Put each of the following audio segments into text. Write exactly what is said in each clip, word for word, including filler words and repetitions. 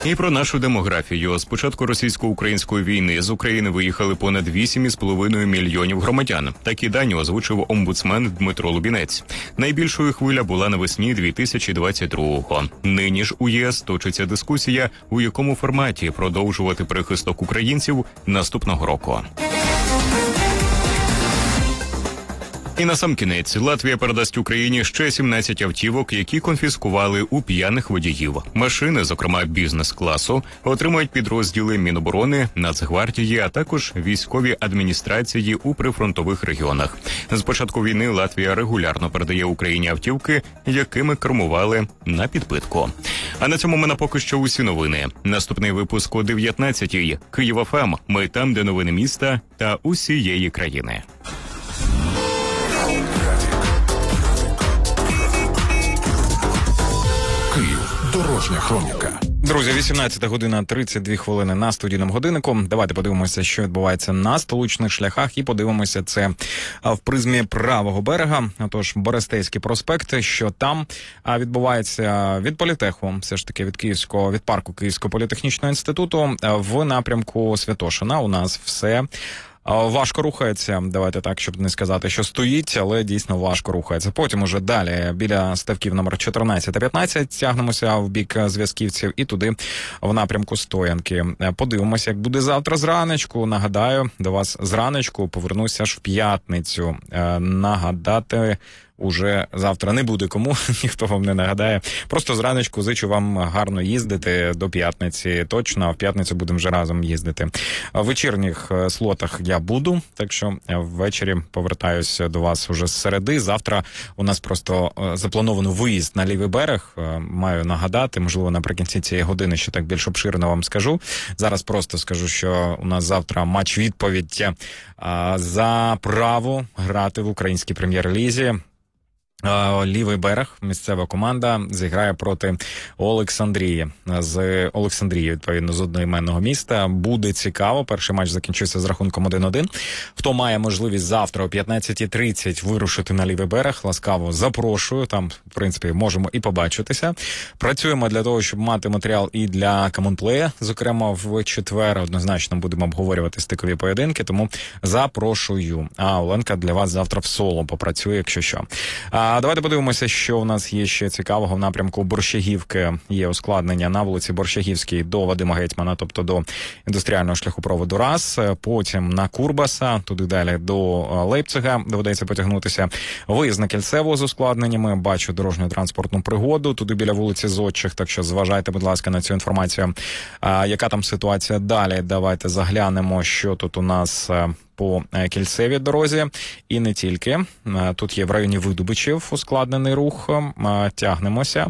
І про нашу демографію. З початку російсько-української війни з України виїхали понад вісім із половиною мільйонів громадян. Такі дані озвучив омбудсмен Дмитро Лубінець. Найбільшою хвиля була навесні дві тисячі двадцять другого. Нині ж у ЄС точиться дискусія, у якому форматі продовжувати прихисток українців наступного року. І насамкінець, Латвія передасть Україні ще сімнадцять автівок, які конфіскували у п'яних водіїв. Машини, зокрема бізнес-класу, отримають підрозділи Міноборони, Нацгвардії, а також військові адміністрації у прифронтових регіонах. З початку війни Латвія регулярно передає Україні автівки, якими кермували на підпитку. А на цьому в мене поки що усі новини. Наступний випуск о дев'ятнадцятій. Київ еф ем. Ми там, де новини міста та усієї країни. Київ. Дорожня хроніка. Друзі, вісімнадцята година тридцять дві хвилини на студійному годиннику. Давайте подивимося, що відбувається на столичних шляхах, і подивимося це в призмі правого берега. Отож, Берестейський проспект, що там відбувається від політеху, все ж таки від Київського, від парку Київського політехнічного інституту в напрямку Святошина. У нас все важко рухається, давайте так, щоб не сказати, що стоїть, але дійсно важко рухається. Потім уже далі біля ставків номер чотирнадцять та п'ятнадцять тягнемося в бік Зв'язківців і туди в напрямку Стоянки. Подивимося, як буде завтра зранечку. Нагадаю, до вас зранечку повернуся ж в п'ятницю. Нагадати уже завтра не буде кому, ніхто вам не нагадає. Просто зранечку зичу вам гарно їздити до п'ятниці. Точно, а в п'ятницю будемо вже разом їздити. В вечірніх слотах я буду, так що ввечері повертаюся до вас уже з середи. Завтра у нас просто заплановано виїзд на лівий берег. Маю нагадати, можливо, наприкінці цієї години ще так більш обширно вам скажу. Зараз просто скажу, що у нас завтра матч-відповідь за право грати в українській прем'єр-лізі. Лівий берег, місцева команда, зіграє проти Олександрії. З Олександрії, відповідно, з одноіменного міста. Буде цікаво. Перший матч закінчився з рахунком один один. Хто має можливість завтра о п'ятнадцятій тридцять вирушити на лівий берег, ласкаво запрошую. Там, в принципі, можемо і побачитися. Працюємо для того, щоб мати матеріал і для коментплея. Зокрема, в четвер однозначно будемо обговорювати стикові поєдинки, тому запрошую. А Оленка для вас завтра в соло попрацює, якщо що. А давайте подивимося, що у нас є ще цікавого в напрямку Борщагівки. Є ускладнення на вулиці Борщагівській до Вадима Гетьмана, тобто до індустріального шляхопроводу раз. Потім на Курбаса, туди далі до Лейпцига доведеться потягнутися. Виїзд на Кільцево з ускладненнями. Бачу дорожньо-транспортну пригоду туди біля вулиці Зодчих, так що зважайте, будь ласка, на цю інформацію. А, яка там ситуація далі? Давайте заглянемо, що тут у нас по Кільцевій дорозі. І не тільки. Тут є в районі Видубичів ускладнений рух. Тягнемося.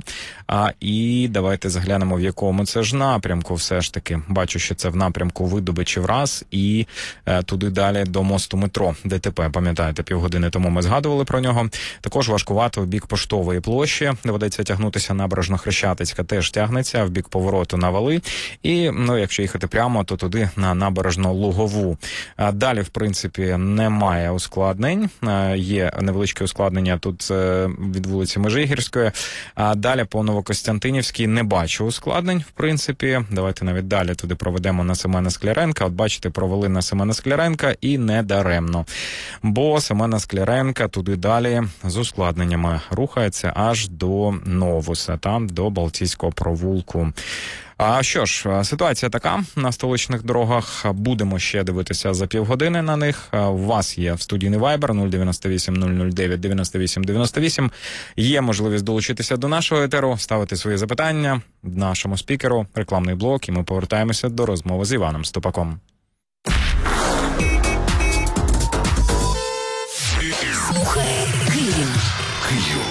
І давайте заглянемо, в якому це ж напрямку все ж таки. Бачу, що це в напрямку Видубичів раз і туди далі до мосту метро ДТП. Пам'ятаєте, півгодини тому ми згадували про нього. Також важкувато в бік Поштової площі. Доведеться тягнутися. Набережно-Хрещатицька теж тягнеться в бік повороту на Вали. І, ну, якщо їхати прямо, то туди на Набережно-Лугову. Далі, в принципі, немає ускладнень. Є невеличке ускладнення тут від вулиці Межигірської. А далі по Новокостянтинівській не бачу ускладнень, в принципі. Давайте навіть далі туди проведемо на Семена Скляренка. От бачите, провели на Семена Скляренка і не даремно. Бо Семена Скляренка туди далі з ускладненнями рухається аж до Новуса, там до Балтійського провулку. А що ж, ситуація така на столичних дорогах. Будемо ще дивитися за півгодини на них. У вас є студійний вайбер нуль дев'яносто вісім нуль нуль дев'ять дев'яносто вісім дев'яносто вісім. Є можливість долучитися до нашого етеру, ставити свої запитання нашому спікеру, рекламний блок, і ми повертаємося до розмови з Іваном Ступаком. Слухай Київ. Київ.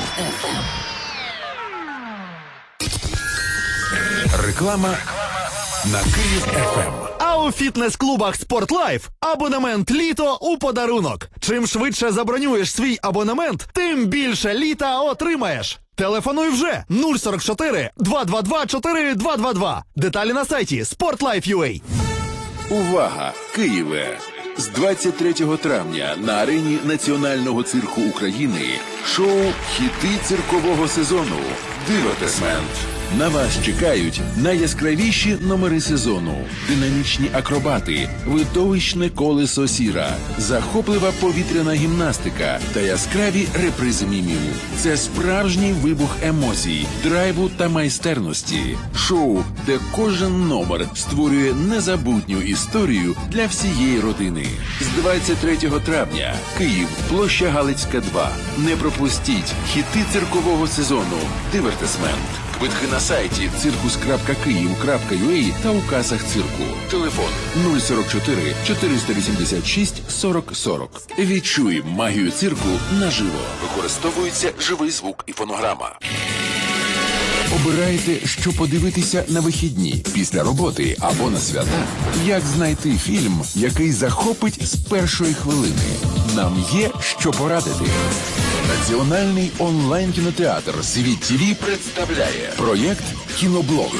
Реклама на Київ еф ем. А у фітнес-клубах «Спортлайф» абонемент «Літо» у подарунок. Чим швидше забронюєш свій абонемент, тим більше літа отримаєш. Телефонуй вже нуль сорок чотири два два два чотири два два два. Деталі на сайті спортлайф крапка ю а. Увага! Києве! З двадцять третього травня на арені Національного цирку України шоу «Хіти циркового сезону» «Дивотесмен». На вас чекають найяскравіші номери сезону, динамічні акробати, видовищне колесо сіра, захоплива повітряна гімнастика та яскраві репризи мімів. Це справжній вибух емоцій, драйву та майстерності. Шоу, де кожен номер створює незабутню історію для всієї родини. З двадцять третього травня Київ, площа Галицька, два. Не пропустіть хіти циркового сезону «Дивертисмент». Квитки на сайті циркус крапка київ крапка ю а та у касах цирку. Телефон нуль сорок чотири чотириста вісімдесят шість сорок сорок. Відчуй магію цирку наживо. Використовується живий звук і фонограма. Обираєте, що подивитися на вихідні, після роботи або на свята? Як знайти фільм, який захопить з першої хвилини? Нам є що порадити. Національний онлайн-кінотеатр «Світ ТІВІ» представляє проєкт «Кіноблог».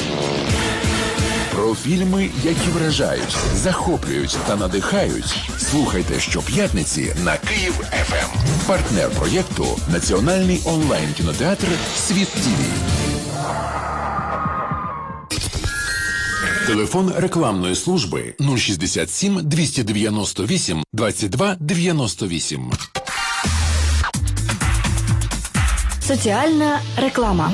Про фільми, які вражають, захоплюють та надихають. Слухайте щоп'ятниці на Київ еф ем. Партнер проєкту – Національний онлайн-кінотеатр «Світ ТІВІ». Телефон рекламної служби нуль шістдесят сім двісті дев'яносто вісім двадцять два дев'яносто вісім. Соціальна реклама.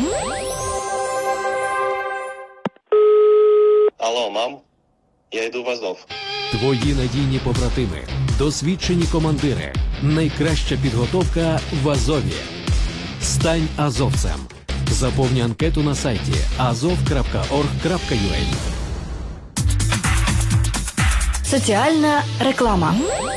Алло, мам, я йду в Азов. Твої надійні побратими, досвідчені командири, найкраща підготовка в Азові. Стань азовцем. Заповни анкету на сайті азов крапка орг крапка ю а. Соціальна реклама.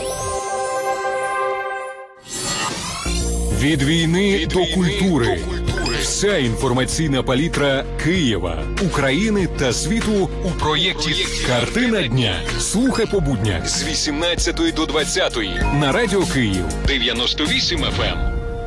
Від війни Від до війни культури. До культури. Вся інформаційна палітра Києва, України та світу у проєкті «Картина дня». Слухай по буднях з вісімнадцятої до двадцятої на Радіо Київ дев'яносто вісім еф ем.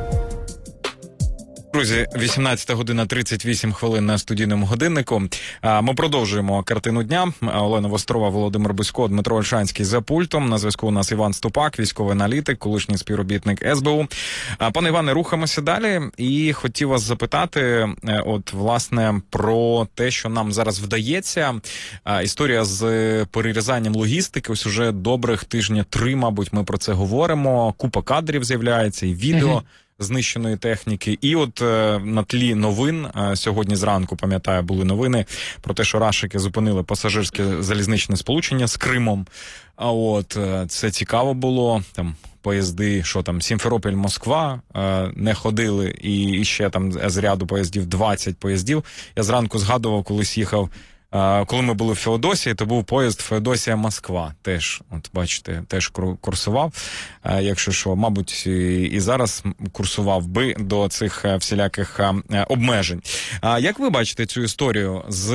Друзі, вісімнадцята година тридцять вісім хвилин на студійному годиннику. Ми продовжуємо картину дня. Олена Вострова, Володимир Бузько, Дмитро Ольшанський за пультом. На зв'язку у нас Іван Ступак, військовий аналітик, колишній співробітник ес бе у. Пане Іване, рухаємося далі. І хотів вас запитати, от, власне, про те, що нам зараз вдається. Історія з перерізанням логістики. Ось уже добрих тижня три, мабуть, ми про це говоримо. Купа кадрів з'являється і відео. Угу. Знищеної техніки. І от е, на тлі новин, е, сьогодні зранку, пам'ятаю, були новини про те, що рашики зупинили пасажирське залізничне сполучення з Кримом. А от е, це цікаво було. Там поїзди, що там, Сімферополь-Москва е, не ходили, і, і ще там з ряду поїздів, двадцять поїздів. Я зранку згадував, колись їхав, коли ми були в Феодосії, то був поїзд Феодосія-Москва. Теж, от бачите, теж курсував. Якщо що, мабуть, і зараз курсував би до цих всіляких обмежень. Як ви бачите цю історію з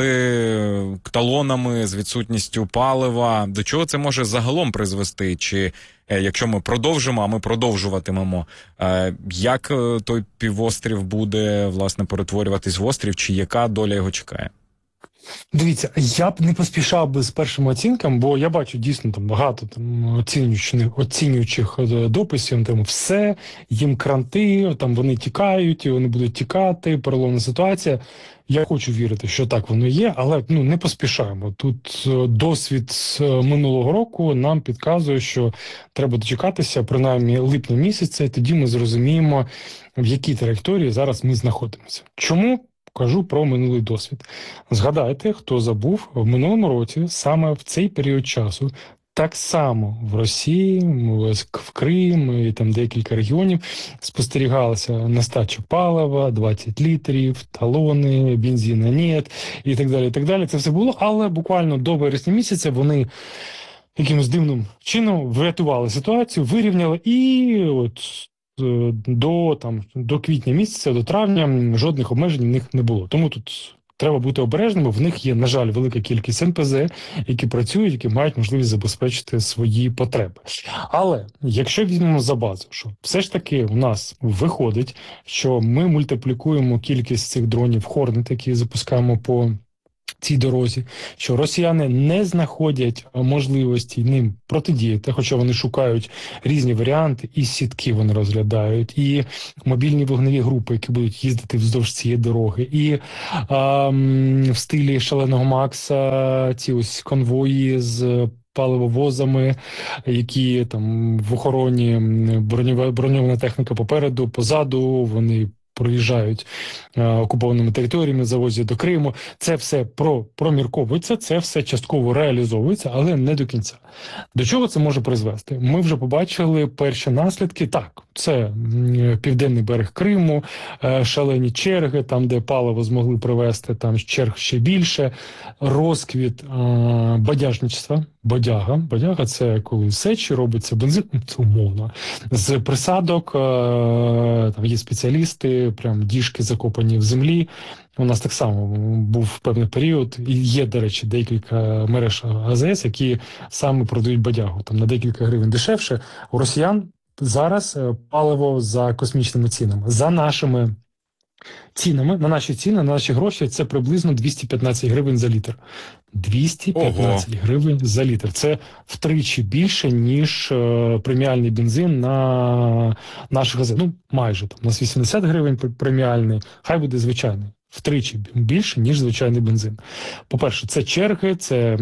талонами, з відсутністю палива? До чого це може загалом призвести? Чи якщо ми продовжимо, а ми продовжуватимемо, як той півострів буде, власне, перетворюватись в острів, чи яка доля його чекає? Дивіться, я б не поспішав би з першими оцінками, бо я бачу дійсно там багато там оцінюючих, оцінюючих дописів, там все, їм кранти, там вони тікають, вони будуть тікати, переломна ситуація. Я хочу вірити, що так воно є, але ну не поспішаємо. Тут досвід минулого року нам підказує, що треба дочекатися принаймні липня місяця, і тоді ми зрозуміємо, в якій траєкторії зараз ми знаходимося. Чому? Кажу про минулий досвід. Згадайте, хто забув, в минулому році, саме в цей період часу, так само в Росії, в Крим і там декілька регіонів спостерігалася нестача палива, двадцять літрів, талони, бензина нет і так далі, і так далі. Це все було, але буквально до вересня місяця вони якимось дивним чином врятували ситуацію, вирівняли і от до, там, до квітня місяця, до травня жодних обмежень в них не було. Тому тут треба бути обережними. В них є, на жаль, велика кількість ен пе зе, які працюють, які мають можливість забезпечити свої потреби. Але якщо візьмемо за базу, що все ж таки у нас виходить, що ми мультиплікуємо кількість цих дронів Hornet, які запускаємо по цій дорозі, що росіяни не знаходять можливості ним протидіяти, хоча вони шукають різні варіанти, і сітки вони розглядають, і мобільні вогневі групи, які будуть їздити вздовж цієї дороги, і а, в стилі «Шаленого Макса» ці ось конвої з паливовозами, які там в охороні, броньова, броньована техніка попереду, позаду, вони проїжджають е, окупованими територіями, завозять до Криму. Це все про, промірковується, це все частково реалізовується, але не до кінця. До чого це може призвести? Ми вже побачили перші наслідки. Так, це м, південний берег Криму, е, шалені черги, там, де паливо змогли привезти, там черг ще більше, розквіт е, бадяжничества, бадяга. Бадяга – це коли в сечі робиться бензин, це умовно, з присадок, е, там є спеціалісти, прям діжки закопані в землі. У нас так само був певний період, і є, до речі, декілька мереж АЗС, які саме продають бадягу, там на декілька гривень дешевше. У росіян зараз паливо за космічними цінами. За нашими цінами, на наші ціни, на наші гроші, це приблизно двісті п'ятнадцять гривень за літр. двісті п'ятнадцять Ого. Гривень за літр. Це втричі більше, ніж е, преміальний бензин на наших газетах. Ну, майже. Там, у нас вісімдесят гривень преміальний, хай буде звичайний. Втричі більше, ніж звичайний бензин. По-перше, це черги, це е,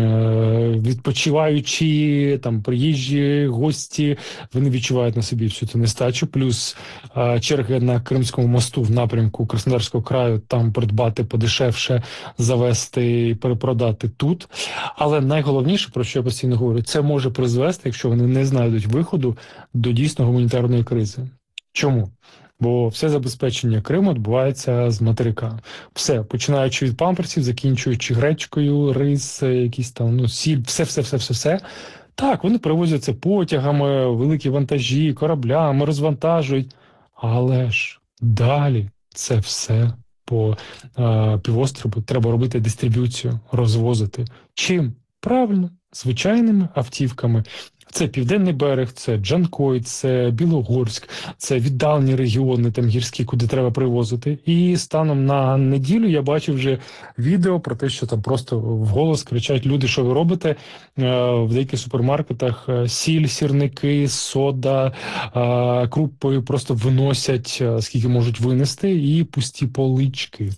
відпочиваючі, там, приїжджі, гості, вони відчувають на собі всю цю нестачу, плюс е, черги на Кримському мосту в напрямку Краснодарського краю, там придбати подешевше, завести і перепродати тут. Але найголовніше, про що я постійно говорю, це може призвести, якщо вони не знайдуть виходу, до дійсно гуманітарної кризи. Чому? Бо все забезпечення Криму відбувається з материка. Все, починаючи від памперсів, закінчуючи гречкою, рис, якісь там, ну, сіль, все-все-все-все-все. Так, вони привозять це потягами, великі вантажі, кораблями, розвантажують. Але ж далі це все по е, півострову треба робити дистриб'юцію, розвозити. Чим? Правильно, звичайними автівками. Це Південний берег, це Джанкой, це Білогорськ, це віддалені регіони там гірські, куди треба привозити. І станом на неділю я бачив вже відео про те, що там просто вголос кричать люди, що ви робите. В деяких супермаркетах сіль, сірники, сода, крупи просто виносять, скільки можуть винести, і пусті полички.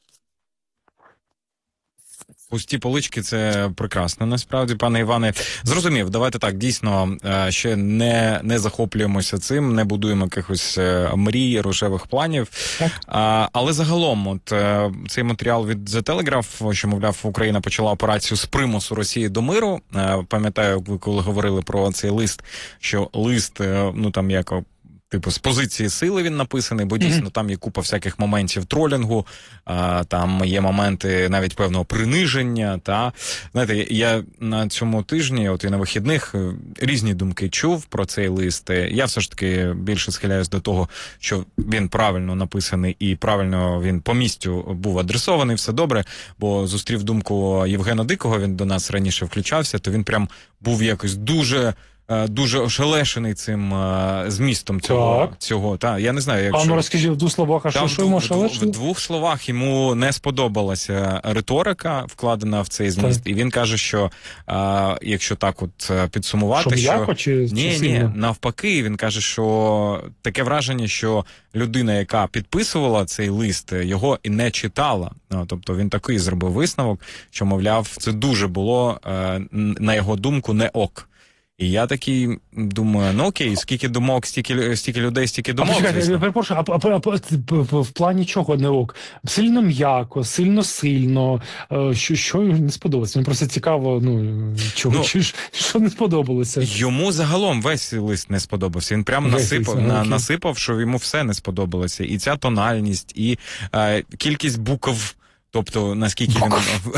Пусті полички – це прекрасно, насправді, пане Іване. Зрозумів, давайте так, дійсно, ще не, не захоплюємося цим, не будуємо якихось мрій, рожевих планів. Так. А, але загалом, от цей матеріал від The Telegraph, що, мовляв, Україна почала операцію з примусу Росії до миру. Пам'ятаю, ви коли говорили про цей лист, що лист, ну там як... Типу, з позиції сили він написаний, бо дійсно там є купа всяких моментів тролінгу, а, там є моменти навіть певного приниження. Та знаєте, я на цьому тижні, от і на вихідних, різні думки чув про цей лист. Я все ж таки більше схиляюсь до того, що він правильно написаний і правильно він по місцю був адресований, все добре, бо зустрів думку Євгена Дикого, він до нас раніше включався, то він прям був якось дуже... дуже ошелешений цим uh, змістом цього. Так. цього. Та, я не знаю, якщо... А ну розкажіть в двох словах, а що, що йому ошелешений? В двох словах йому не сподобалася риторика, вкладена в цей зміст. Так. І він каже, що uh, якщо так от підсумувати, що... що... М'яко чи ні, ні, навпаки, він каже, що таке враження, що людина, яка підписувала цей лист, його і не читала. Ну, тобто він такий зробив висновок, що, мовляв, це дуже було, uh, на його думку, не ок. І я такий думаю, ну окей, скільки думок, стільки, стільки людей, стільки думок. А, почекайте, я перепрошую, а, а, а, а в плані чого не ок? Сильно м'яко, сильно-сильно, що, що не сподобалося? Мені просто цікаво, ну, чого, ну, чи, що не сподобалося? Йому загалом весь лист не сподобався. Він прямо насипав, на, насипав, що йому все не сподобалося. І ця тональність, і е, кількість букв. Тобто, наскільки він...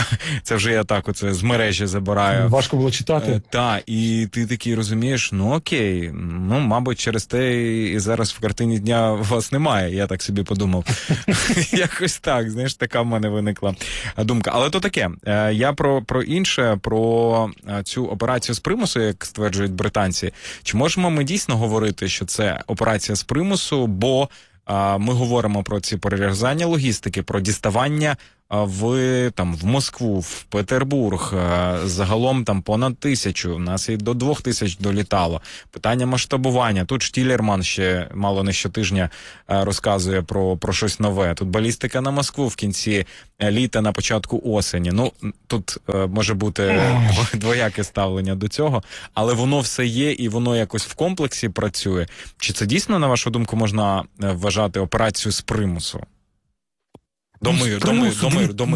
Це вже я так оце з мережі забираю. Важко було читати. Е, так, і ти такий розумієш, ну окей, ну, мабуть, через те і зараз в картині дня вас немає, я так собі подумав. Якось так, знаєш, така в мене виникла думка. Але то таке, е, я про, про інше, про цю операцію з примусу, як стверджують британці. Чи можемо ми дійсно говорити, що це операція з примусу, бо ми говоримо про ці перерізання логістики, про діставання в там в Москву, в Петербург, загалом там понад тисячу, у нас і до двох тисяч долітало. Питання масштабування. Тут Штілерман ще мало не щотижня розказує про, про щось нове. Тут балістика на Москву в кінці літа, на початку осені. Ну, тут може бути двояке ставлення до цього, але воно все є і воно якось в комплексі працює. Чи це дійсно, на вашу думку, можна вважати операцію з примусу? До миру, до миру, до миру, до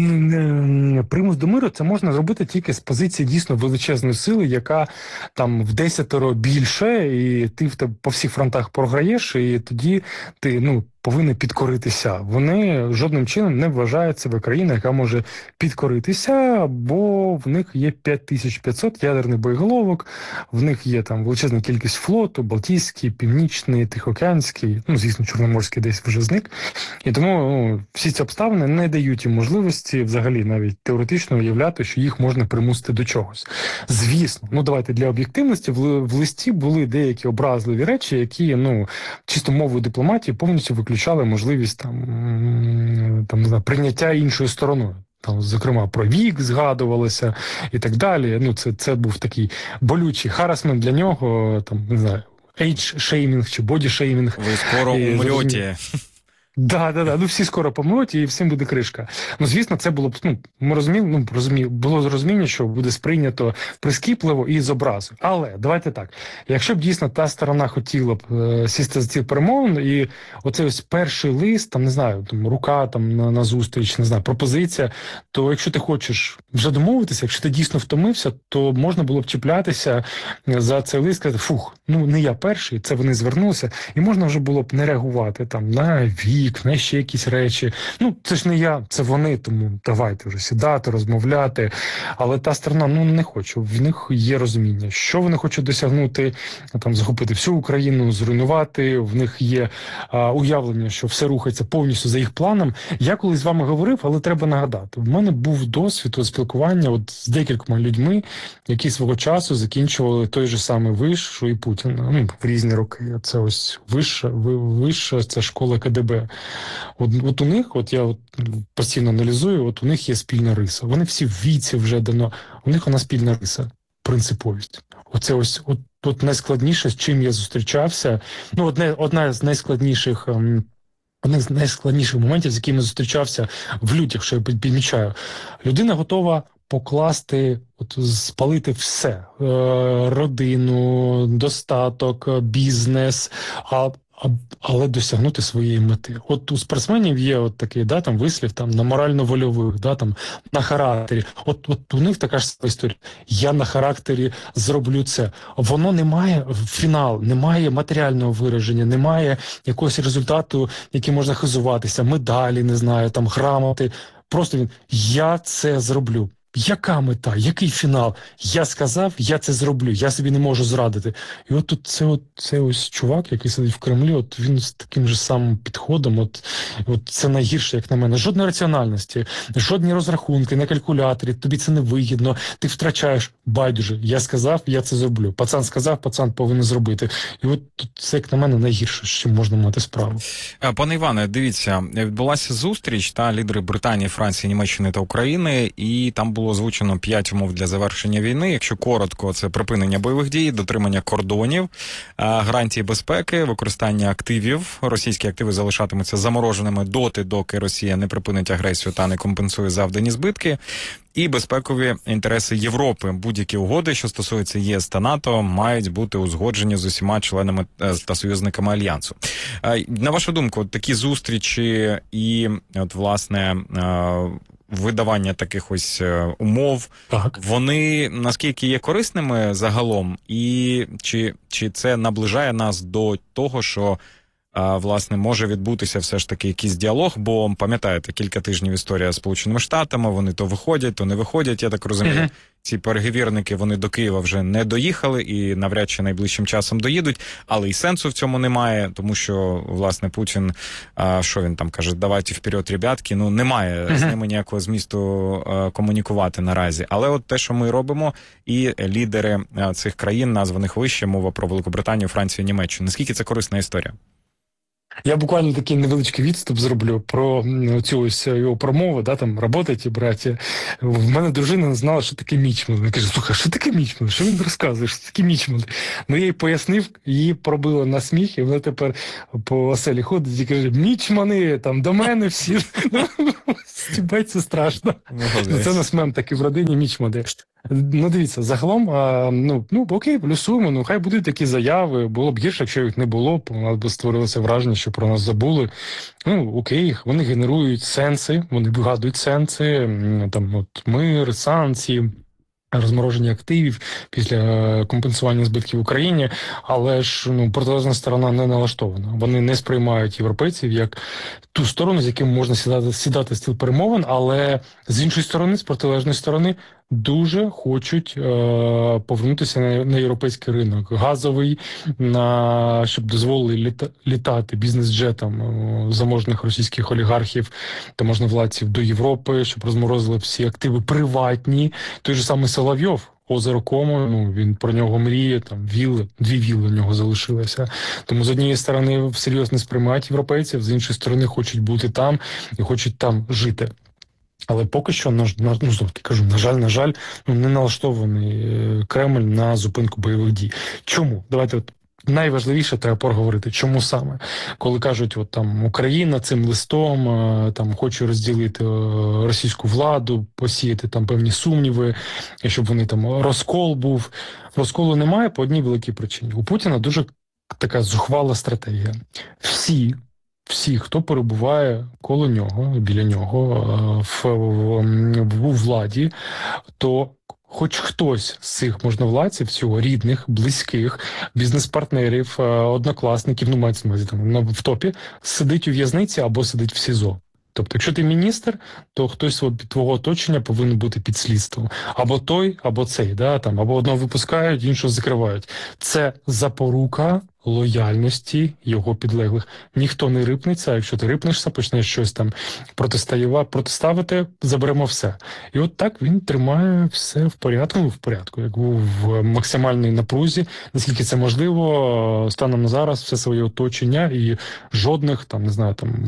миру. Примус до миру це можна зробити тільки з позиції дійсно величезної сили, яка там в десятеро більше, і ти в тебе по всіх фронтах програєш, і тоді ти, ну, повинні підкоритися. Вони жодним чином не вважають себе країною, яка може підкоритися, бо в них є п'ять тисяч п'ятсот ядерних боєголовок, в них є там величезна кількість флоту, Балтійський, Північний, Тихоокеанський, ну, звісно, Чорноморський десь вже зник. І тому ну, всі ці обставини не дають їм можливості взагалі навіть теоретично уявляти, що їх можна примусити до чогось. Звісно, ну давайте для об'єктивності, в, в листі були деякі образливі речі, які, ну, чисто мовою дипломатії повністю виключали можливість там, там не знаю, прийняття іншою стороною. Там, зокрема, про вік згадувалося і так далі. Ну, це, це був такий болючий харасмент для нього, там, не знаю, ейдж-шеймінг чи боді-шеймінг. Ви скоро умрете. Да, да, да. Ну всі скоро помруть і всім буде кришка. Ну, звісно, це було б, ну, ми розуміли, ну, розумі, було зрозуміння, що буде сприйнято прискіпливо і з образу. Але давайте так. Якщо б дійсно та сторона хотіла б е, сісти за ці перемовини, і оцей ось перший лист, там не знаю, там рука там на, на зустріч, не знаю, пропозиція, то якщо ти хочеш вже домовитися, якщо ти дійсно втомився, то можна було б чіплятися за цей лист, сказати, фух, ну не я перший, це вони звернулися, і можна вже було б не реагувати там на вік, на ще якісь речі. Ну, це ж не я, це вони, тому давайте вже сідати, розмовляти. Але та сторона, ну, не хоче. В них є розуміння, що вони хочуть досягнути, там, захопити всю Україну, зруйнувати. В них є а, уявлення, що все рухається повністю за їх планом. Я колись з вами говорив, але треба нагадати. В мене був досвід от, спілкування от, з декількома людьми, які свого часу закінчували той же самий виш, що і Путін. Ну, в різні роки. Це ось вища, вища, це школа КДБ. От, от у них, от я от постійно аналізую, от у них є спільна риса. Вони всі в віці вже давно, у них вона спільна риса, принциповість. Оце ось, от, от найскладніше, з чим я зустрічався, ну, одне, одна з найскладніших, ем, одних з найскладніших моментів, з якими зустрічався в людях, що я підмічаю. Людина готова покласти, от, спалити все. Е, родину, достаток, бізнес, а але досягнути своєї мети. От у спортсменів є от такий, да, там вислів там на морально-вольових, да, там на характері. От, от у них така ж історія. Я на характері зроблю це. Воно не має фінал, немає матеріального вираження, немає якогось результату, яким можна хизуватися, медалі, не знаю, там грамоти. Просто він, я це зроблю. Яка мета? Який фінал? Я сказав, я це зроблю, я собі не можу зрадити. І от тут це, от, це ось чувак, який сидить в Кремлі, от він з таким же самим підходом, от, от це найгірше, як на мене. Жодної раціональності, жодні розрахунки на калькуляторі, тобі це не вигідно, ти втрачаєш, байдуже, я сказав, я це зроблю. Пацан сказав, пацан повинен зробити. І от тут це, як на мене, найгірше, з чим можна мати справу. Пане Іване, дивіться, відбулася зустріч та лідери Британії, Франції, Німеччини та України, і там було озвучено п'ять умов для завершення війни. Якщо коротко, це припинення бойових дій, дотримання кордонів, гарантії безпеки, використання активів. Російські активи залишатимуться замороженими доти, доки Росія не припинить агресію та не компенсує завдані збитки. І безпекові інтереси Європи. Будь-які угоди, що стосуються ЄС та НАТО, мають бути узгоджені з усіма членами та союзниками Альянсу. На вашу думку, такі зустрічі і, от, власне, видавання таких ось умов, так, вони наскільки є корисними загалом, і чи, чи це наближає нас до того, що а, власне, може відбутися все ж таки якийсь діалог, бо, пам'ятаєте, кілька тижнів історія з Сполученими Штатами, вони то виходять, то не виходять, я так розумію. Mm-hmm. Ці переговірники, вони до Києва вже не доїхали і навряд чи найближчим часом доїдуть, але і сенсу в цьому немає, тому що, власне, Путін, а, що він там каже, давайте вперед, ребятки, ну, немає mm-hmm. з ними ніякого змісту а, комунікувати наразі. Але от те, що ми робимо, і лідери а, цих країн, названих вище, мова про Великобританію, Францію, Німеччину, наскільки це корисна історія? Я буквально такий невеличкий відступ зроблю про м, цю ось його промову, да, там, «Работайте, браття». В мене дружина не знала, що таке мічман. Вона каже, слухай, що таке мічман? Що він розказує? Що таке мічман? Ну, я їй пояснив, її пробило на сміх, і вона тепер по оселі ходить і каже, мічмани, там, до мене всі. Стібать, це страшно. Ну, це у нас мем такий в родині, мічмани. Ну, дивіться, загалом, а, ну, ну, окей, плюсуємо, ну, хай будуть такі заяви, було б гірше, якщо їх не було, б у нас би створилося враження, що про нас забули. Ну, окей, вони генерують сенси, вони вигадують сенси, м, там, от, мир, санкції, розмороження активів після е, компенсування збитків в Україні, але ж ну протилежна сторона не налаштована. Вони не сприймають європейців як ту сторону, з яким можна сідати сідати стіл перемовин, але з іншої сторони, з протилежної сторони, дуже хочуть е, повернутися на, на європейський ринок газовий, на щоб дозволили літа, літати бізнес-джетам е, заможних російських олігархів та можновладців до Європи, щоб розморозили всі активи приватні. Той же самий Соловйов, озеро Комо, ну він про нього мріє, там вілли, дві вілли в нього залишилося. Тому з однієї сторони всерйоз не сприймають європейців, з іншої сторони хочуть бути там і хочуть там жити. Але поки що, на, на, ну, знов таки кажу, на жаль, на жаль, ну, не налаштований е, Кремль на зупинку бойових дій. Чому? Давайте от найважливіше треба поговорити. Чому саме? Коли кажуть, от там Україна цим листом е, там хоче розділити е, російську владу, посіяти там певні сумніви, щоб вони там розкол був. Розколу немає по одній великій причині. У Путіна дуже така зухвала стратегія. Всі Всі, хто перебуває коло нього, біля нього, в, в, у владі, то хоч хтось з цих можновладців, цього рідних, близьких, бізнес-партнерів, однокласників, ну, мається на увазі, там, в топі, сидить у в'язниці або сидить в СІЗО. Тобто, якщо ти міністр, то хтось від твого оточення повинен бути під слідством. Або той, або цей, да, там, або одного випускають, іншого закривають. Це запорука лояльності його підлеглих. Ніхто не рипнеться, а якщо ти рипнешся, почнеш щось там протиставити, заберемо все. І от так він тримає все в порядку, в порядку, як в максимальній напрузі, наскільки це можливо, станом на зараз все своє оточення і жодних, там, не знаю, там,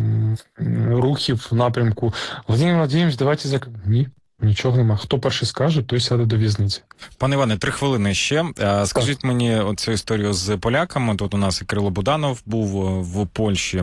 рухів в напрямку Владимир Владимирович, давайте зак... Ні. Нічого нема. Хто перший скаже, той сяде до в'язниці. Пане Іване, три хвилини ще. Скажіть так. мені оцю історію з поляками. Тут у нас і Кирило Буданов був в Польщі.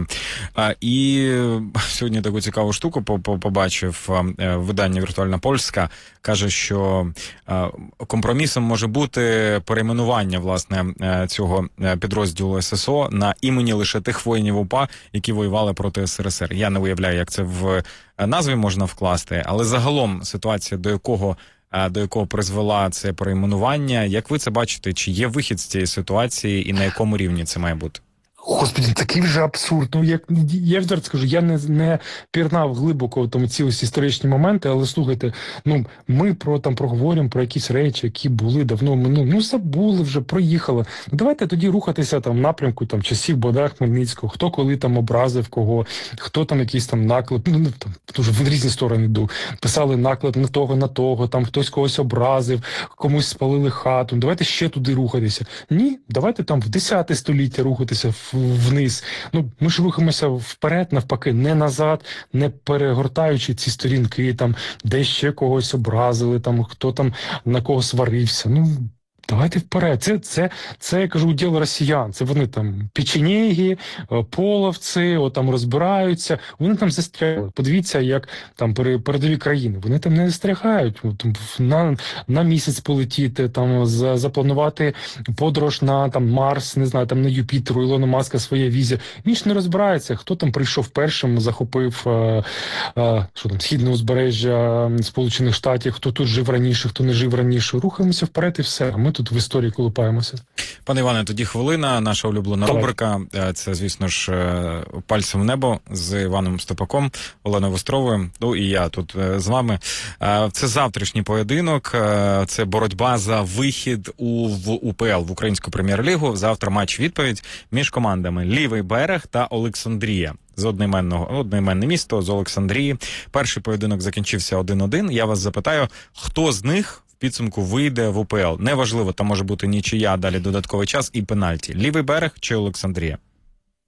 І сьогодні таку цікаву штуку побачив. Видання «Віртуальна Польська» каже, що компромісом може бути перейменування, власне, цього підрозділу ССО на імені лише тих воїнів УПА, які воювали проти СРСР. Я не уявляю, як це в назві можна вкласти, але загалом ситуація, до якого до якого призвела це перейменування, як ви це бачите, чи є вихід з цієї ситуації і на якому рівні це має бути? Господи, такий вже абсурд. Ну, як я ж скажу, я не, не пірнав глибоко там ці ось історичні моменти, але слухайте, ну ми про там проговоримо про якісь речі, які були давно минулі. Ну забули вже, проїхали. Ну давайте тоді рухатися там в напрямку там часів Богдана Хмельницького, хто коли там образив кого, хто там якийсь там наклеп, ну там дуже в різні сторони йду. Писали наклеп на того, на того, там хтось когось образив, комусь спалили хату. Давайте ще туди рухатися. Ні, давайте там в десяте століття рухатися вниз. Ну, ми ж рухаємося вперед, навпаки, не назад, не перегортаючи ці сторінки, там, де ще когось образили, там, хто там на кого сварився. Ну, давайте вперед. Це, це, це, я кажу, діло росіян. Це вони там печенєги, половці, о, там розбираються. Вони там застрягли. Подивіться, як там передові країни. Вони там не застрягають. Там, на, на місяць полетіти, там, за, запланувати подорож на там, Марс, не знаю, там на Юпітер, у Ілона Маска своя візія. Ніч не розбирається. Хто там прийшов першим, захопив а, а, що там, східне узбережжя Сполучених Штатів, хто тут жив раніше, хто не жив раніше. Рухаємося вперед і все. Ми тут в історії колупаємося. Пане Іване, тоді хвилина, наша улюблена Давай. рубрика. Це, звісно ж, «Пальцем в небо» з Іваном Степаком, Оленою Востровою, ну і я тут з вами. Це завтрашній поєдинок, це боротьба за вихід у в УПЛ, в Українську прем'єр-лігу. Завтра матч-відповідь між командами «Лівий берег» та «Олександрія». З одноіменного, одноіменне місто, з Олександрії. Перший поєдинок закінчився один-один. Я вас запитаю, хто з них в підсумку вийде в УПЛ? Неважливо, там може бути нічия, далі додатковий час і пенальті. Лівий берег чи Олександрія?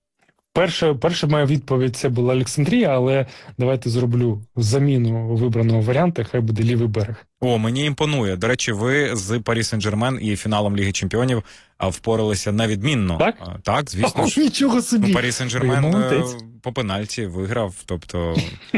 Перша, перша моя відповідь це була Олександрія, але давайте зроблю заміну вибраного варіанту, хай буде лівий берег. О, мені імпонує. До речі, ви з Парі Сен-Жермен і фіналом Ліги Чемпіонів впоралися навідмінно. Так? Так, звісно ж. Нічого собі. Ну, Парі Сен-Жермен по пенальті виграв, тобто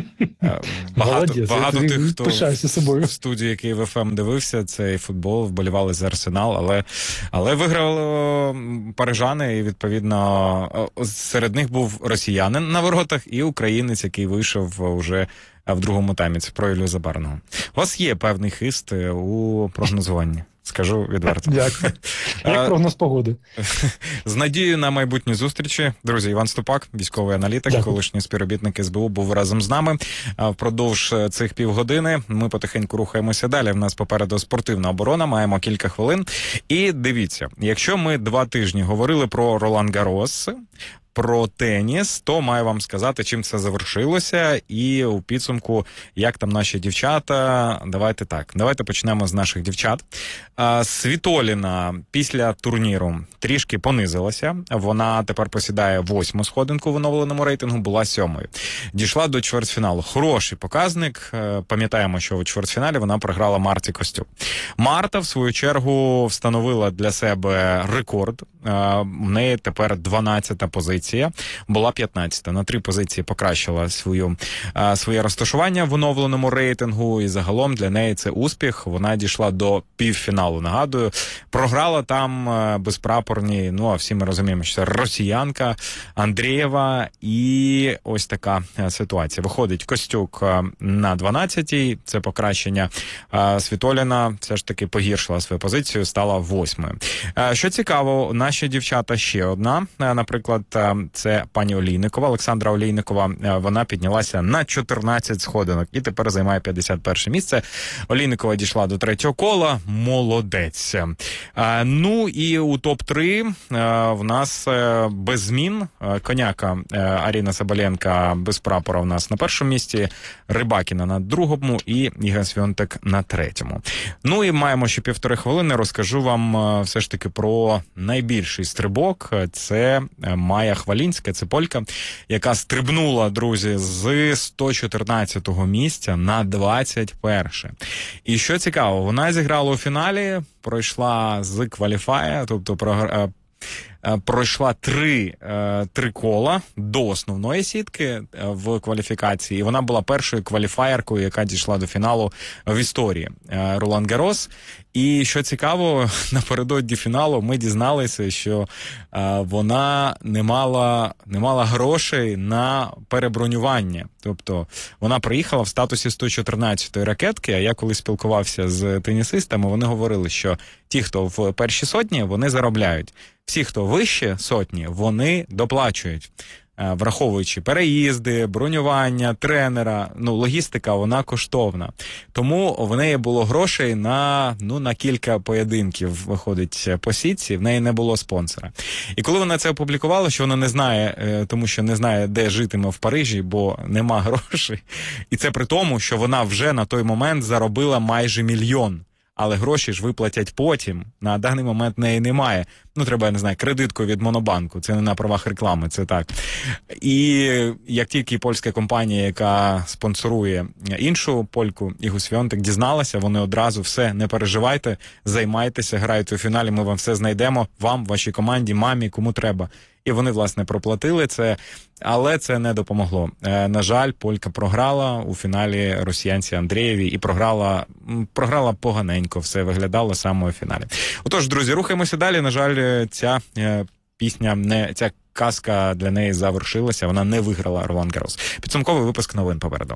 багато, Молодець, багато тих, хто собою. в студії Київ еф ем дивився цей футбол, вболівали за Арсенал, але, але виграли парижани, і відповідно серед них був росіянин на воротах і українець, який вийшов уже в другому таймі. Це про Іллю Забарного. У вас є певний хист у прогнозуванні. Скажу відверто. Дякую. Як прогноз погоди? З надією на майбутні зустрічі. Друзі, Іван Ступак, військовий аналітик, Дякую. колишній співробітник ес бе у, був разом з нами. Впродовж цих півгодини ми потихеньку рухаємося далі. В нас попереду спортивна оборона, маємо кілька хвилин. І дивіться, якщо ми два тижні говорили про Ролан Гаррос, про теніс, то маю вам сказати, чим це завершилося, і у підсумку, як там наші дівчата. Давайте так, давайте почнемо з наших дівчат. Світоліна після турніру трішки понизилася, вона тепер посідає восьму сходинку в оновленому рейтингу, була сьомою. Дійшла до чвертьфіналу. Хороший показник, пам'ятаємо, що у чвертьфіналі вона програла Марті Костюк. Марта, в свою чергу, встановила для себе рекорд, в неї тепер дванадцята позиція. Була п'ятнадцята. На три позиції покращила свою, своє розташування в оновленому рейтингу, і загалом для неї це успіх. Вона дійшла до півфіналу, нагадую. Програла там безпрапорні, ну а всі ми розуміємо, що це росіянка Андрієва, і ось така ситуація. Виходить Костюк на дванадцятій, це покращення. Світоліна все ж таки погіршила свою позицію, стала восьмою. Що цікаво, наші дівчата ще одна, наприклад, це пані Олійникова, Олександра Олійникова, вона піднялася на чотирнадцять сходинок і тепер займає п'ятдесят перше місце. Олійникова дійшла до третього кола, молодець. Ну і у топ три в нас без змін. Коняка Аріна Соболенка без прапора в нас на першому місці, Рибакіна на другому і Іга Свіонтек на третьому. Ну і маємо ще півтори хвилини, розкажу вам все ж таки про найбільший стрибок. Це Майя Хвалінська, це полька, яка стрибнула, друзі, з сто чотирнадцятого місця на двадцять перше. І що цікаво, вона зіграла у фіналі, пройшла з кваліфая, тобто про пройшла три, три кола до основної сітки в кваліфікації, і вона була першою кваліфаєркою, яка дійшла до фіналу в історії Ролан Гаррос. І що цікаво, напередодні фіналу ми дізналися, що вона не мала, не мала грошей на перебронювання. Тобто вона приїхала в статусі сто чотирнадцятої ракетки, а я коли спілкувався з тенісистами, вони говорили, що ті, хто в першій сотні, вони заробляють. Всі, хто вище сотні, вони доплачують, враховуючи переїзди, бронювання, тренера. Ну, логістика, вона коштовна. Тому в неї було грошей на, ну, на кілька поєдинків, виходить, по сітці, в неї не було спонсора. І коли вона це опублікувала, що вона не знає, тому що не знає, де житиме в Парижі, бо нема грошей. І це при тому, що вона вже на той момент заробила майже мільйон. Але гроші ж виплатять потім. На даний момент неї немає. Ну, треба, я не знаю, кредитку від Монобанку. Це не на правах реклами, це так. І як тільки польська компанія, яка спонсорує іншу польку, Ігу Свіонтек, дізналася, вони одразу все, не переживайте, займайтеся, грайте у фіналі, ми вам все знайдемо, вам, вашій команді, мамі, кому треба. І вони, власне, проплатили це, але це не допомогло. Е, на жаль, полька програла у фіналі росіянці Андрієві і програла, програла поганенько, все виглядало саме у фіналі. Отож, друзі, рухаємося далі. На жаль, ця е, пісня, не ця казка для неї завершилася, вона не виграла Ролан Гаррос. Підсумковий випуск новин попереду.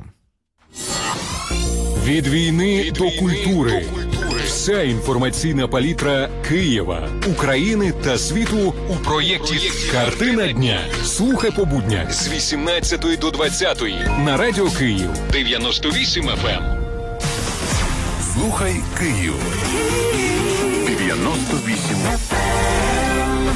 Від війни Від до війни культури. До культури. Вся інформаційна палітра Києва, України та світу у проєкті «Картина дня». Слухай по буднях з вісімнадцятої до двадцятої на Радіо Київ дев'яносто вісім еф ем. Слухай Київ дев'яносто вісім еф ем.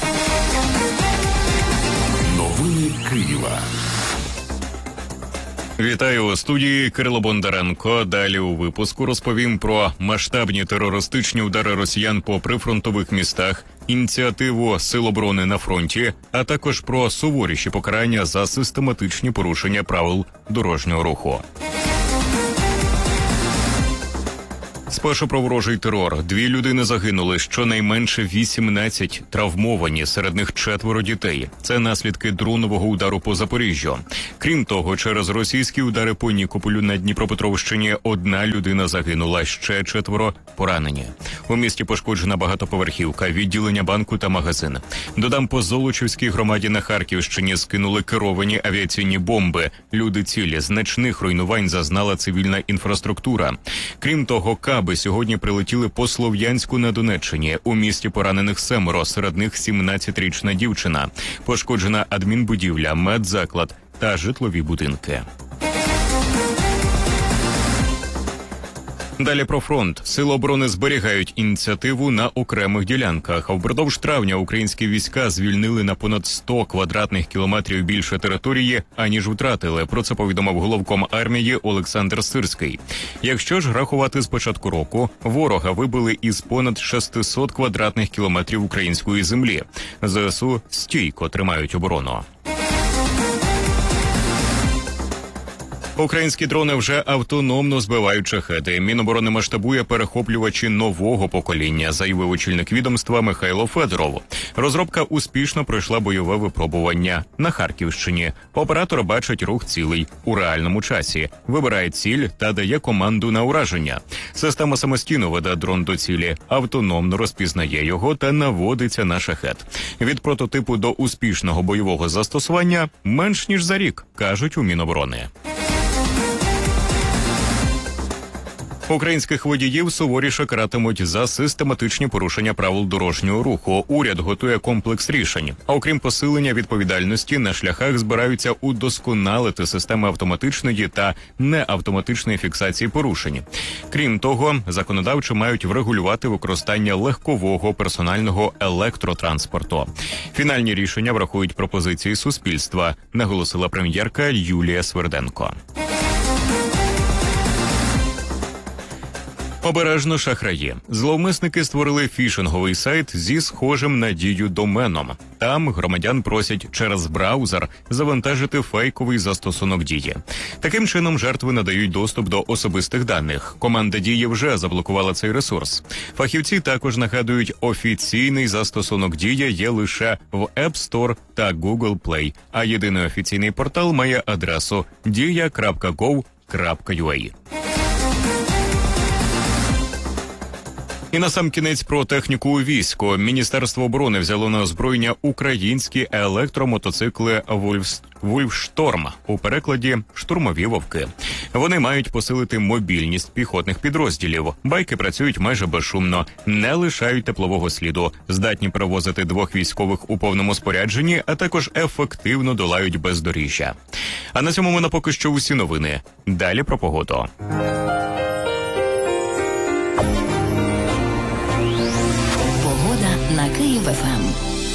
Новини Києва. Вітаю у студії Кирило Бондаренко. Далі у випуску розповім про масштабні терористичні удари росіян по прифронтових містах, ініціативу Сил оборони на фронті, а також про суворіші покарання за систематичні порушення правил дорожнього руху. Спершу про ворожий терор. Дві людини загинули, щонайменше вісімнадцять травмовані, серед них четверо дітей. Це наслідки дронового удару по Запоріжжю. Крім того, через російські удари по Нікополю на Дніпропетровщині одна людина загинула, ще четверо поранені. У місті пошкоджена багатоповерхівка, відділення банку та магазин. Додам, по Золочівській громаді на Харківщині скинули керовані авіаційні бомби. Люди цілі, значних руйнувань зазнала цивільна інфраструктура. Крім того, каби сьогодні прилетіли по Слов'янську на Донеччині. У місті поранених семеро, серед них сімнадцятирічна дівчина. Пошкоджена адмінбудівля, медзаклад та житлові будинки. Далі про фронт. Сили оборони зберігають ініціативу на окремих ділянках. А впродовж травня українські війська звільнили на понад сто квадратних кілометрів більше території, аніж втратили. Про це повідомив головком армії Олександр Сирський. Якщо ж рахувати з початку року, ворога вибили із понад шестисот квадратних кілометрів української землі. ЗСУ стійко тримають оборону. Українські дрони вже автономно збивають шахеди. Міноборони масштабує перехоплювачі нового покоління, заявив очільник відомства Михайло Федоров. Розробка успішно пройшла бойове випробування на Харківщині. Оператор бачить рух цілей у реальному часі, вибирає ціль та дає команду на ураження. Система самостійно веде дрон до цілі, автономно розпізнає його та наводиться на шахет. Від прототипу до успішного бойового застосування менш ніж за рік, кажуть у Міноборони. Українських водіїв суворіше каратимуть за систематичні порушення правил дорожнього руху. Уряд готує комплекс рішень. А окрім посилення відповідальності, на шляхах збираються удосконалити системи автоматичної та неавтоматичної фіксації порушень. Крім того, законодавчо мають врегулювати використання легкового персонального електротранспорту. Фінальні рішення врахують пропозиції суспільства, наголосила прем'єрка Юлія Сверденко. Обережно шахраї. Зловмисники створили фішинговий сайт зі схожим на Дію доменом. Там громадян просять через браузер завантажити фейковий застосунок Дії. Таким чином жертви надають доступ до особистих даних. Команда Дії вже заблокувала цей ресурс. Фахівці також нагадують, офіційний застосунок Дія є лише в App Store та Google Play, а єдиний офіційний портал має адресу дія крапка гов крапка ю а. І насамкінець про техніку у війську. Міністерство оборони взяло на озброєння українські електромотоцикли «Вульфшторм», у перекладі «штурмові вовки». Вони мають посилити мобільність піхотних підрозділів. Байки працюють майже безшумно, не лишають теплового сліду, здатні перевозити двох військових у повному спорядженні, а також ефективно долають бездоріжжя. А на цьому в мене поки що усі новини. Далі про погоду. На Київ еф ем.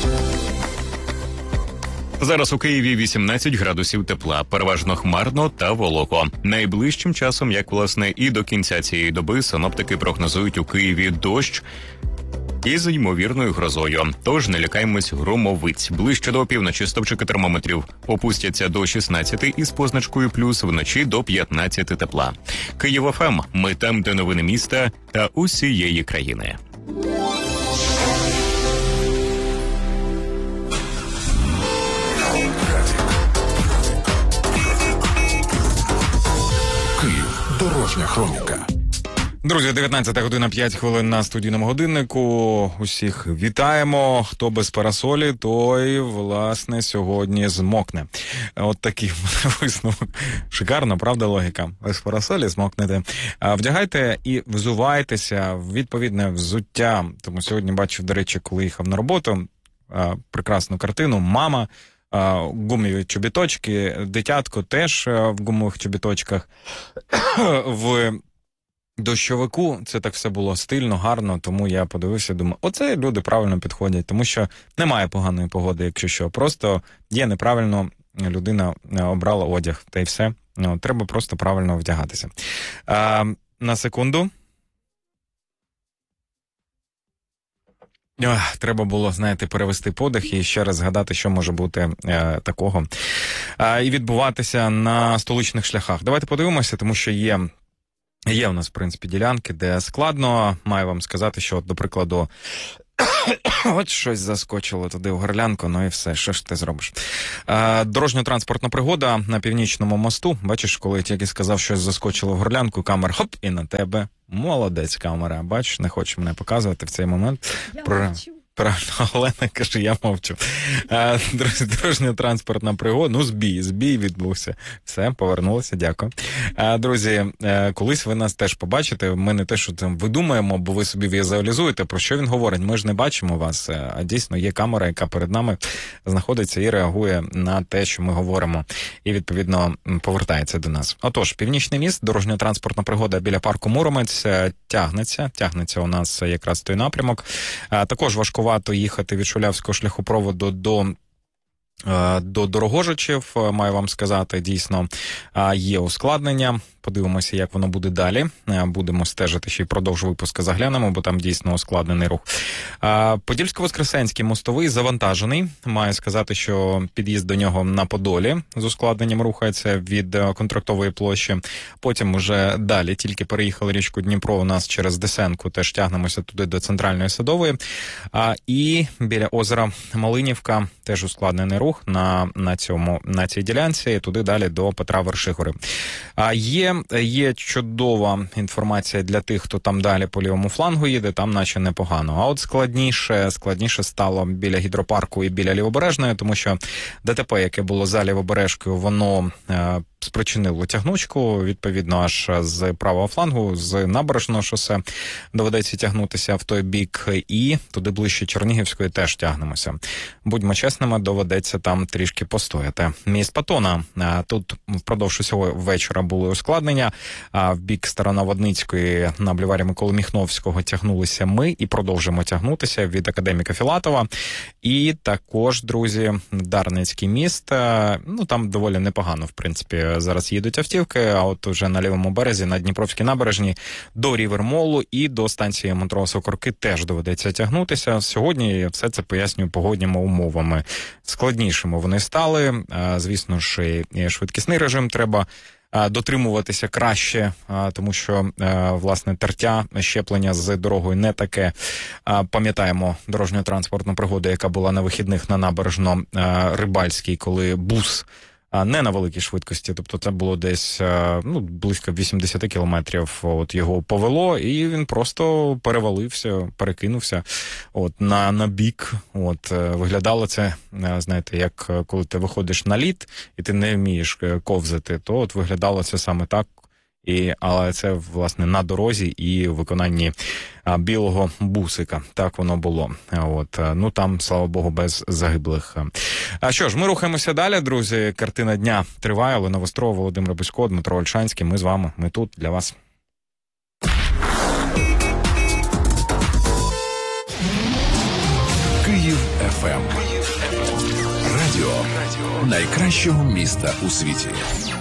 Зараз у Києві вісімнадцять градусів тепла, переважно хмарно та волого. Найближчим часом, як власне і до кінця цієї доби, синоптики прогнозують у Києві дощ із ймовірною грозою. Тож не лякаємось громовиць. Ближче до опівночі стовпчики термометрів опустяться до шістнадцяти із позначкою плюс, вночі до п'ятнадцяти тепла. Київ еф ем. Ми там, де новини міста та усієї країни. Дорожня хроніка. Друзі, дев'ятнадцята година п'ять хвилин на студійному годиннику. Усіх вітаємо. Хто без парасолі, той, власне, сьогодні змокне. От такий висновок. Шикарно, правда, логіка? Без парасолі змокнете. Вдягайте і взувайтеся в відповідне взуття. Тому сьогодні бачив, до речі, коли їхав на роботу, прекрасну картину. Мама гумові чобіточки, дитятко теж в гумових чобіточках. В дощовику це так все було стильно, гарно, тому я подивився, думаю, оце люди правильно підходять, тому що немає поганої погоди, якщо що, просто є неправильно людина обрала одяг, та й все. Ну, треба просто правильно вдягатися. А, на секунду. Ох, треба було, знаєте, перевести подих і ще раз згадати, що може бути е, такого. А, і відбуватися на столичних шляхах. Давайте подивимося, тому що є, є у нас, в принципі, ділянки, де складно. Маю вам сказати, що, до прикладу, от щось заскочило туди в горлянку, ну і все, що ж ти зробиш. Е, дорожньо-транспортна пригода на Північному мосту. Бачиш, коли я тільки сказав, щось заскочило в горлянку, камера, хоп, і на тебе. Молодець, камера. Бачиш, не хоче мене показувати в цей момент. Я Про... мовчу. Правильно, Олена каже, я мовчу. Е, дорожньо-транспортна пригода, ну збій, збій відбувся. Все, повернулося, дякую. Е, друзі, е, колись ви нас теж побачите, ми не те, що там видумаємо, бо ви собі візуалізуєте, про що він говорить. Ми ж не бачимо вас, а дійсно є камера, яка перед нами знаходиться і реагує на те, що ми говоримо, і, відповідно, повертається до нас. Отож, Північний міст, дорожньо-транспортна пригода біля парку Муромець тягнеться, тягнеться у нас якраз той напрямок. Е, також важко варто їхати від Шулявського шляхопроводу до, до Дорогожичів, маю вам сказати, дійсно є ускладнення. Подивимося, як воно буде далі. Будемо стежити, ще й продовж випуску заглянемо, бо там дійсно ускладнений рух. Подільсько-Воскресенський мостовий завантажений. Маю сказати, що під'їзд до нього на Подолі з ускладненням рухається від Контрактової площі. Потім уже далі, тільки переїхали річку Дніпро, у нас через Десенку теж тягнемося туди до Центральної Садової. І біля озера Малинівка теж ускладнений рух на, на, цьому, на цій ділянці, туди далі до Петра Вершигори. Є Є чудова інформація для тих, хто там далі по лівому флангу їде, там наче непогано. А от складніше, складніше стало біля гідропарку і біля Лівобережної, тому що ДТП, яке було за Лівобережкою, воно е, спричинило тягнучку, відповідно, аж з правого флангу, з Набережного шосе доведеться тягнутися в той бік, і туди ближче Чернігівської теж тягнемося. Будьмо чесними, доведеться там трішки постояти. Міст Патона. Тут впродовж усього вечора були ускладнення. В бік Староноводницької на бульварі Миколи Міхновського тягнулися ми і продовжимо тягнутися від Академіка Філатова. І також, друзі, Дарницький міст. Ну, там доволі непогано, в принципі, зараз їдуть автівки, а от уже на лівому березі, на Дніпровській набережній, до Рівермолу і до станції метро Сокорки теж доведеться тягнутися. Сьогодні все це пояснюю погодніми умовами. Складнішими вони стали. Звісно ж, і швидкісний режим треба дотримуватися краще, тому що, власне, тертя, щеплення з дорогою не таке. Пам'ятаємо дорожньо-транспортну пригоду, яка була на вихідних на Набережно-Рибальській, коли бус не на великій швидкості, тобто це було десь ну, близько вісімдесят кілометрів, от його повело, і він просто перевалився, перекинувся от, на, на бік. От, виглядало це, знаєте, як коли ти виходиш на лід, і ти не вмієш ковзати, то от виглядало це саме так. І, але це, власне, на дорозі і у виконанні а, білого бусика. Так воно було. От, ну там, слава Богу, без загиблих. А що ж, ми рухаємося далі, друзі. Картина дня триває. Олена Вострова, Володимир Бусько, Дмитро Ольшанський. Ми з вами. Ми тут для вас. Київ еф ем. Радіо найкращого міста у світі.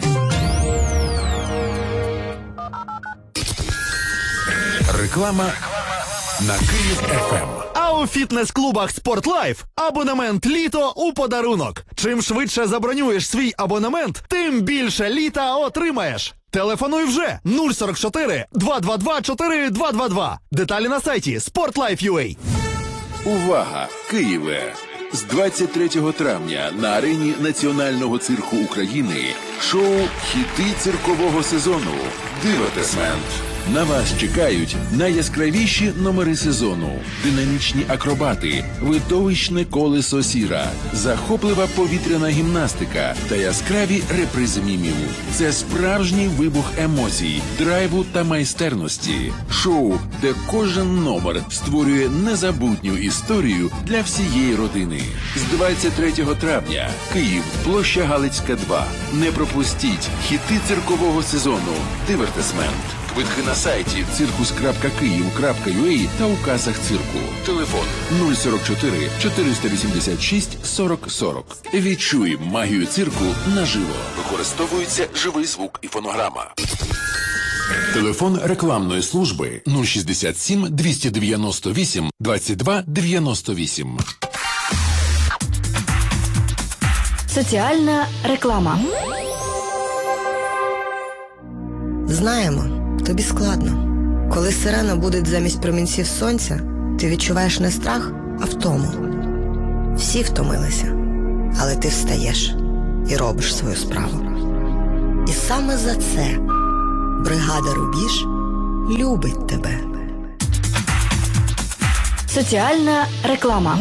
Реклама на Київ еф ем. А у фітнес-клубах «Спортлайф» абонемент «Літо» у подарунок. Чим швидше забронюєш свій абонемент, тим більше літа отримаєш. Телефонуй вже нуль сорок чотири два два два чотири два два два. Деталі на сайті спортлайф крапка ю а. Увага, Києве! З двадцять третього травня на арені Національного цирку України шоу «Хіти циркового сезону» «Дивертисмент». На вас чекають найяскравіші номери сезону, динамічні акробати, видовищне колесо сіра, захоплива повітряна гімнастика та яскраві репризи мімів. Це справжній вибух емоцій, драйву та майстерності. Шоу, де кожен номер створює незабутню історію для всієї родини. З двадцять третього травня Київ, площа Галицька, два. Не пропустіть хіти циркового сезону «Дивертисмент». Квитки на сайті циркус крапка київ крапка ю а та у касах цирку. Телефон нуль сорок чотири чотириста вісімдесят шість сорок сорок. Відчуй магію цирку наживо. Використовується живий звук і фонограма. Телефон рекламної служби нуль шістдесят сім двісті дев'яносто вісім двадцять два дев'яносто вісім. Соціальна реклама. Знаємо, тобі складно. Коли сирена будить замість промінців сонця, ти відчуваєш не страх, а втому. Всі втомилися, але ти встаєш і робиш свою справу. І саме за це бригада «Рубіж» любить тебе. Соціальна реклама.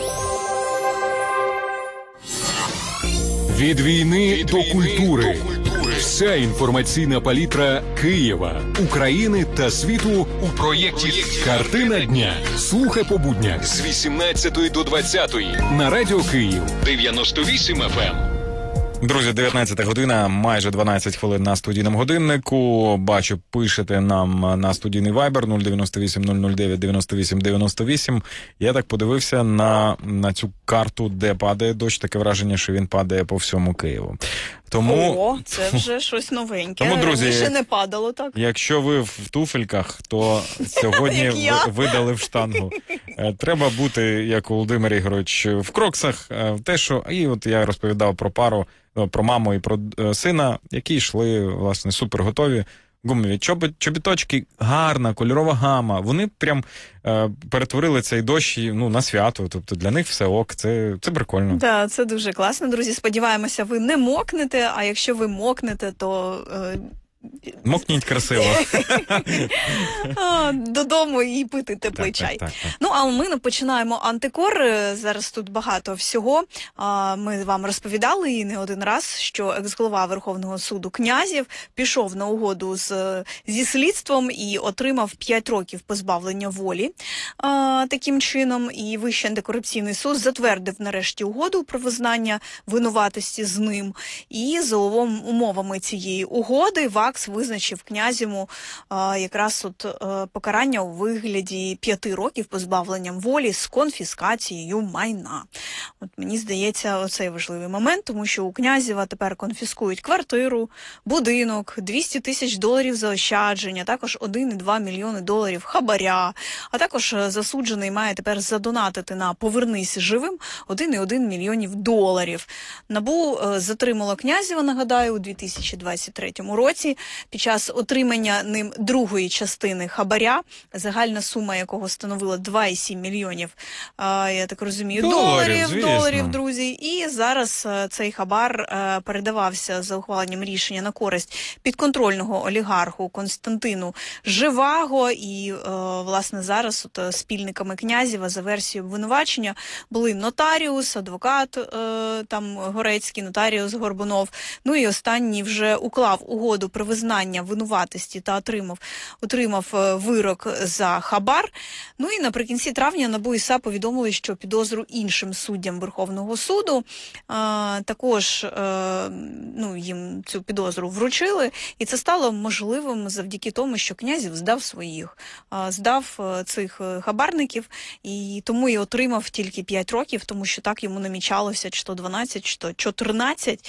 Від війни до культури. Вся інформаційна палітра Києва, України та світу у проєкті «Картина дня». Слухай по буднях з вісімнадцятої до двадцятої на Радіо Київ дев'яносто вісім еф ем. Друзі, дев'ятнадцята година, майже дванадцять хвилин на студійному годиннику. Бачу, пишете нам на студійний вайбер нуль дев'яносто вісім нуль нуль дев'ять дев'яносто вісім дев'яносто вісім. Я так подивився на, на цю карту, де падає дощ. Таке враження, що він падає по всьому Києву. Тому... О, це вже щось новеньке. Тому, друзі, раніше не падало так. Якщо ви в туфельках, то сьогодні ви видали в штангу. Треба бути, як у Володимир Ігорович, в кроксах. Те, що... І от я розповідав про пару, про маму і про сина, які йшли, власне, супер готові. Гумові чобіточки, гарна, кольорова гама. Вони прям е, перетворили цей дощ ну, на свято. Тобто для них все ок, це, це прикольно. Так, да, це дуже класно, друзі. Сподіваємося, ви не мокнете, а якщо ви мокнете, то... Е... Мокніть красиво. Додому і пити теплий так, чай. Так, так, так. Ну, а ми починаємо антикор. Зараз тут багато всього. Ми вам розповідали і не один раз, що екс-голова Верховного суду Князєв пішов на угоду з, зі слідством і отримав п'ять років позбавлення волі. Таким чином, і Вищий антикорупційний суд затвердив нарешті угоду про визнання винуватості з ним. І за умовами цієї угоди ВАКС визначив Князєву а, якраз от а, покарання у вигляді п'яти років позбавленням волі з конфіскацією майна. От мені здається, оцей важливий момент, тому що у Князєва тепер конфіскують квартиру, будинок, двісті тисяч доларів заощадження, також один і два мільйони доларів хабаря, а також засуджений має тепер задонатити на «Повернись живим» один і один мільйонів доларів. НАБУ а, затримало Князєва, нагадаю, у дві тисячі двадцять третьому році під час отримання ним другої частини хабаря, загальна сума якого становила два і сім мільйонів, а, я так розумію, доларів, доларів, доларів, друзі. І зараз а, цей хабар а, передавався за ухваленням рішення на користь підконтрольного олігарху Константину Живаго. І, а, власне, зараз от, спільниками Князєва за версією обвинувачення були нотаріус, адвокат а, там Горецький, нотаріус Горбунов. Ну і останній вже уклав угоду про визнання винуватості та отримав, отримав вирок за хабар. Ну і наприкінці травня НАБУ і САП повідомили, що підозру іншим суддям Верховного суду а, також а, ну, їм цю підозру вручили. І це стало можливим завдяки тому, що Князєв здав своїх, а, здав а, цих хабарників, і тому і отримав тільки п'ять років, тому що так йому намічалося чи то дванадцять, чи то чотирнадцять.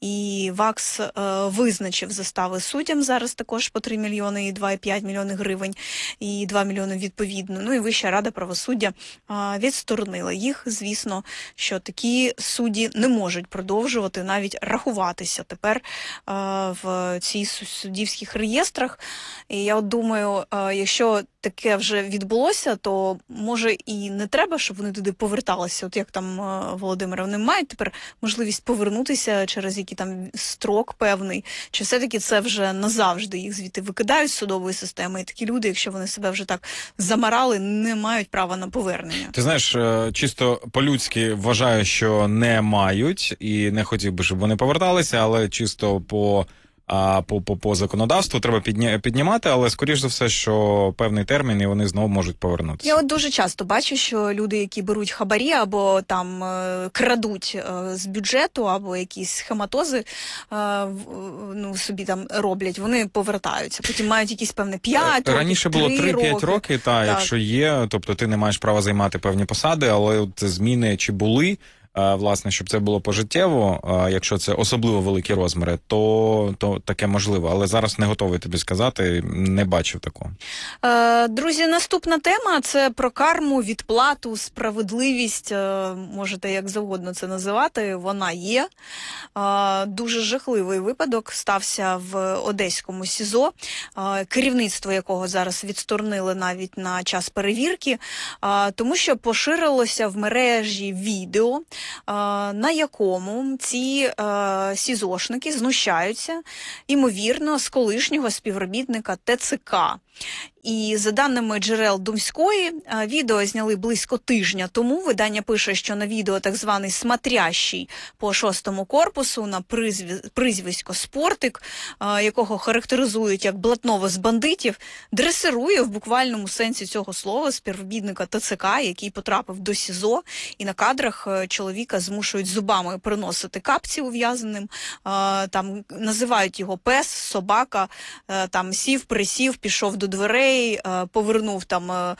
І ВАКС а, визначив застави суддям зараз також по три мільйони і два і п'ять мільйони гривень, і два мільйони відповідно. Ну і Вища рада правосуддя а, відсторонила їх. Звісно, що такі судді не можуть продовжувати навіть рахуватися тепер а, в цих суддівських реєстрах. І я от думаю, а, якщо таке вже відбулося, то може і не треба, щоб вони туди поверталися. От як там Володимир, вони мають тепер можливість повернутися через який там строк певний, чи все-таки це вже назавжди їх звідти викидають з судової системи, і такі люди, якщо вони себе вже так замарали, не мають права на повернення. Ти знаєш, чисто по-людськи вважаю, що не мають, і не хотів би, щоб вони поверталися, але чисто по а, по, по, по законодавству треба підня, піднімати, але скоріш за все, що певний термін і вони знову можуть повернутися. Я от дуже часто бачу, що люди, які беруть хабарі або там е, крадуть е, з бюджету, або якісь схематози е, ну, собі там роблять, вони повертаються. Потім мають якісь певне п'ять років, Раніше було три-п'ять років, та, так. якщо є, тобто ти не маєш права займати певні посади, але от зміни чи були, власне, щоб це було пожиттєво, якщо це особливо великі розміри, то, то таке можливо. Але зараз не готовий тобі сказати, не бачив такого. Друзі, наступна тема – це про карму, відплату, справедливість, можете як завгодно це називати, вона є. Дуже жахливий випадок стався в Одеському СІЗО, керівництво якого зараз відсторонили навіть на час перевірки, тому що поширилося в мережі відео, на якому ці е, сізошники знущаються, ймовірно, з колишнього співробітника ТЦК. І за даними джерел Думської, відео зняли близько тижня тому. Видання пише, що на відео так званий смотрящий по шостому корпусу на прізвисько Спортик, якого характеризують як блатного з бандитів, дресирує в буквальному сенсі цього слова співробітника ТЦК, який потрапив до СІЗО, і на кадрах чоловіка змушують зубами приносити капці ув'язненим, там називають його пес, собака, там сів, присів, пішов до дверей, повернув там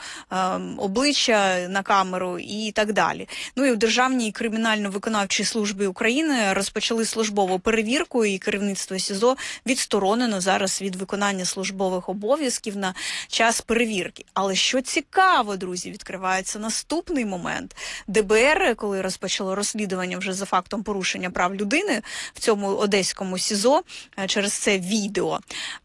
обличчя на камеру і так далі. Ну і в Державній кримінально-виконавчій службі України розпочали службову перевірку, і керівництво СІЗО відсторонено зараз від виконання службових обов'язків на час перевірки. Але що цікаво, друзі, відкривається наступний момент. ДБР, коли розпочало розслідування вже за фактом порушення прав людини в цьому Одеському СІЗО через це відео,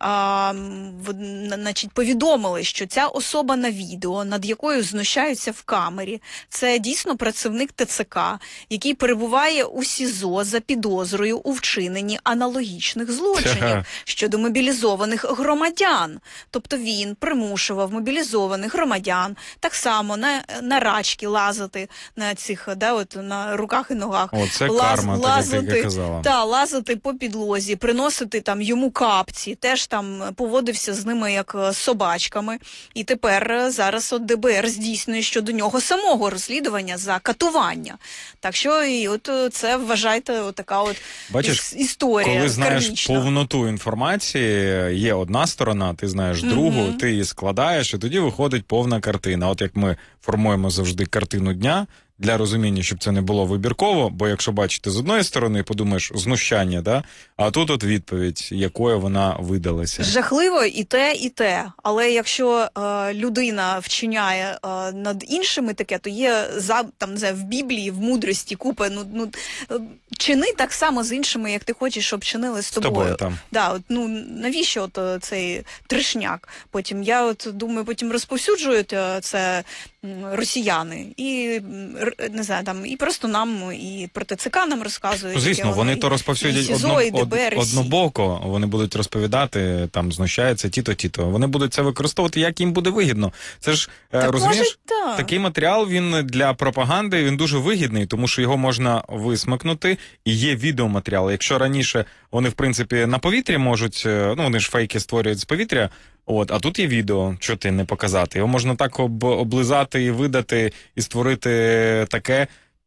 а, значить, повідомили, що ця особа на відео, над якою знущаються в камері, це дійсно працівник ТЦК, який перебуває у СІЗО за підозрою у вчиненні аналогічних злочинів щодо мобілізованих громадян. Тобто він примушував мобілізованих громадян так само на, на рачки лазити на цих, да, от на руках і ногах. О, це Лаз, карма, лазити, так як ти казала. Та, лазити по підлозі, приносити там йому капці, теж там поводився з ними як з собачками. І тепер зараз от ДБР здійснює щодо нього самого розслідування за катування. Так що і от це, вважайте, от така от Бачиш, історія. Коли знаєш кармічна. повноту інформації, є одна сторона, ти знаєш другу, mm-hmm. ти її складаєш, і тоді виходить повна картина. От як ми формуємо завжди картину дня, для розуміння, щоб це не було вибірково, бо якщо бачити з одної сторони, подумаєш, знущання, да? А тут от відповідь, якою вона видалася. Жахливо і те, і те. Але якщо е, людина вчиняє е, над іншими таке, то є за, там, не знаю, в Біблії, в мудрості купи, ну, ну, чини так само з іншими, як ти хочеш, щоб чинили з, з тобою. тобою там. Да, от, ну, навіщо от цей трешняк? Потім, я от думаю, потім розповсюджують це росіяни і не знаю, там і просто нам, і про ТЦК нам розказують. Ну, звісно, вони то розповсюдять одно, од, однобоко, вони будуть розповідати, там знущаються ті-то, ті-то. Вони будуть це використовувати, як їм буде вигідно. Це ж, так, розумієш, може, да. такий матеріал, він для пропаганди, він дуже вигідний, тому що його можна висмикнути, і є відеоматеріал. Якщо раніше вони, в принципі, на повітрі можуть, ну, вони ж фейки створюють з повітря, от, а тут є відео, що ти не показати. Його можна так об, облизати і видати, і створити таке,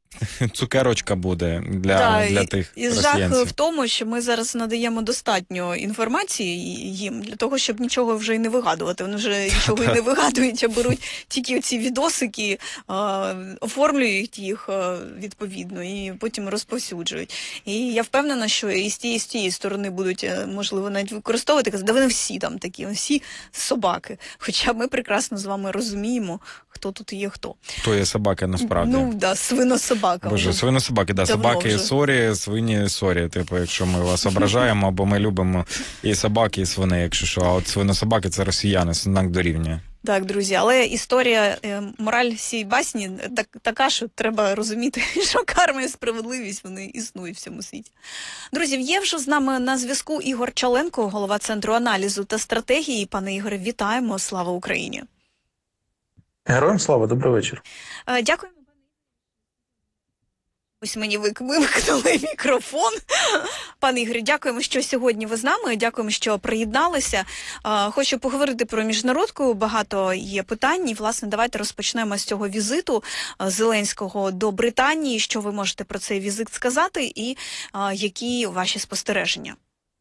цукерочка буде для, да, для тих і росіянців. Жах в тому, що ми зараз надаємо достатньо інформації їм для того, щоб нічого вже й не вигадувати. Вони вже нічого й не вигадують, а беруть тільки ці відосики, оформлюють їх відповідно і потім розповсюджують. І я впевнена, що і з тієї, з тієї сторони будуть, можливо, навіть використовувати, казати, да вони всі там такі, всі собаки. Хоча ми прекрасно з вами розуміємо, хто тут є хто. Хто є собака насправді. Ну, да, свинособака. Боже, свинособаки, да, собаки вже. Сорі, свині сорі, типу, якщо ми вас ображаємо, або ми любимо і собаки, і свини, якщо що, а от свинособаки – це росіяни, знак дорівнює. Так, друзі, але історія, мораль всієї басні так, така, що треба розуміти, що карма і справедливість, вони існують в цьому світі. Друзі, є вже з нами на зв'язку Ігор Чаленко, голова Центру аналізу та стратегії. Пане Ігоре, вітаємо, слава Україні. Героям слава, добрий вечір. Дякуємо. Ось мені вимкнули мікрофон. Пане Ігорі, дякуємо, що сьогодні ви з нами, дякуємо, що приєдналися. Хочу поговорити про міжнародку, багато є питань, і, власне, давайте розпочнемо з цього візиту Зеленського до Британії. Що ви можете про цей візит сказати і які ваші спостереження?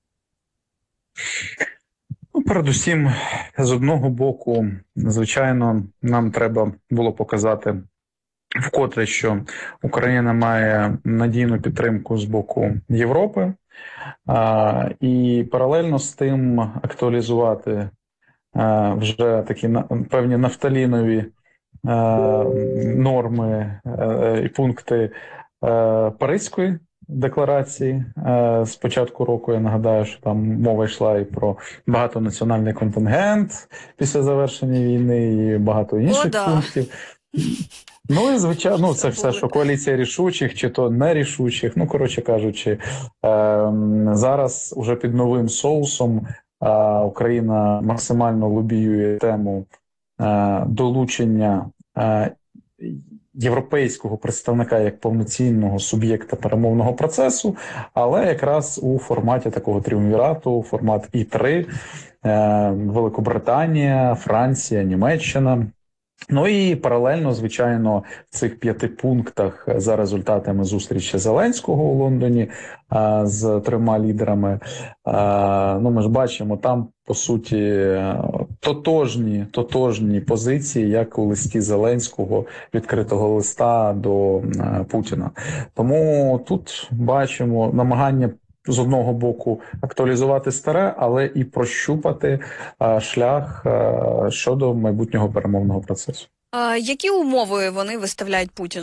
Ну, передусім, з одного боку, звичайно, нам треба було показати вкотре, що Україна має надійну підтримку з боку Європи, а, і паралельно з тим актуалізувати а, вже такі на, певні нафталінові а, норми а, і пункти а, Паризької декларації а, з початку року. Я нагадаю, що там мова йшла і про багатонаціональний контингент після завершення війни, і багато інших О, да. пунктів. Ну і звичайно, ну це все, що коаліція рішучих, чи то нерішучих. Ну, коротше кажучи, е, зараз уже під новим соусом е, Україна максимально лобіює тему е, долучення е, європейського представника як повноцінного суб'єкта перемовного процесу, але якраз у форматі такого тріумвірату, формат І три, е, Великобританія, Франція, Німеччина. Ну і паралельно, звичайно, в цих п'яти пунктах за результатами зустрічі Зеленського у Лондоні а, з трьома лідерами, а, ну ми ж бачимо, там, по суті, тотожні, тотожні позиції, як у листі Зеленського, відкритого листа до а, Путіна. Тому тут бачимо намагання з одного боку актуалізувати старе, але і прощупати а, шлях а, щодо майбутнього перемовного процесу. А які умови вони виставляють Путіну?